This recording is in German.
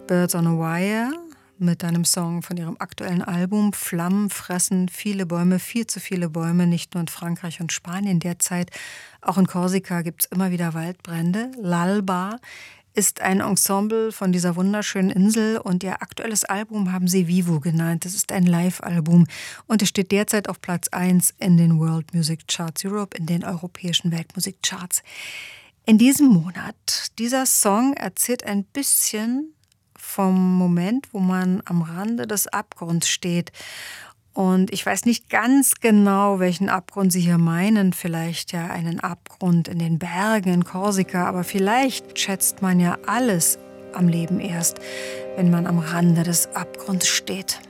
Birds on a Wire mit einem Song von ihrem aktuellen Album. Flammen fressen viele Bäume, viel zu viele Bäume, nicht nur in Frankreich und Spanien derzeit. Auch in Korsika gibt es immer wieder Waldbrände. L'Alba ist ein Ensemble von dieser wunderschönen Insel und ihr aktuelles Album haben sie Vivo genannt. Das ist ein Live-Album und es steht derzeit auf Platz 1 in den World Music Charts Europe, in den europäischen Weltmusikcharts. In diesem Monat, dieser Song erzählt ein bisschen vom Moment, wo man am Rande des Abgrunds steht. Und ich weiß nicht ganz genau, welchen Abgrund Sie hier meinen. Vielleicht ja einen Abgrund in den Bergen in Korsika, aber vielleicht schätzt man ja alles am Leben erst, wenn man am Rande des Abgrunds steht.